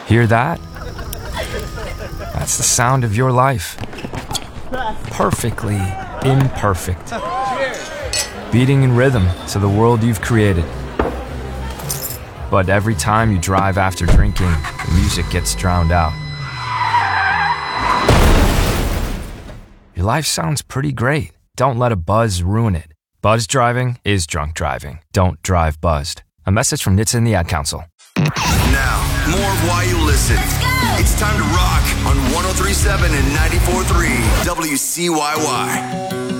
Hear that? That's the sound of your life. Perfectly imperfect. Beating in rhythm to the world you've created. But every time you drive after drinking, the music gets drowned out. Your life sounds pretty great. Don't let a buzz ruin it. Buzz driving is drunk driving. Don't drive buzzed. A message from NHTSA and the Ad Council. Now, more of Why You Listen. It's time to rock on 103.7 and 94.3 WCYY.